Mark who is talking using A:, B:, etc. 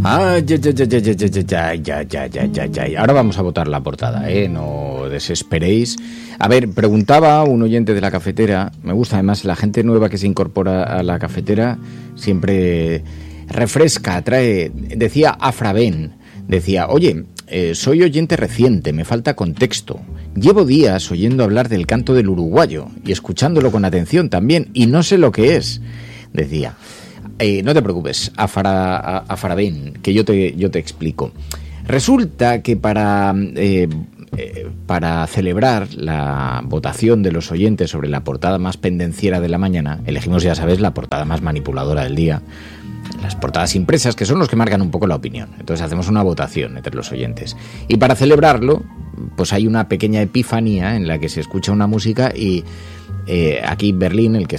A: Ahora vamos a votar la portada, no desesperéis. A ver, preguntaba un oyente de la cafetera, me gusta además la gente nueva que se incorpora a la cafetera, siempre refresca, trae, decía Afraben, decía, oye, soy oyente reciente, me falta contexto. Llevo días oyendo hablar del canto del uruguayo y escuchándolo con atención también, y no sé lo que es, decía. No te preocupes, Afraben, que yo te explico. Resulta que para celebrar la votación de los oyentes sobre la portada más pendenciera de la mañana, elegimos, ya sabes, la portada más manipuladora del día, las portadas impresas, que son los que marcan un poco la opinión. Entonces hacemos una votación entre los oyentes. Y para celebrarlo, pues hay una pequeña epifanía en la que se escucha una música y aquí Berlín, el que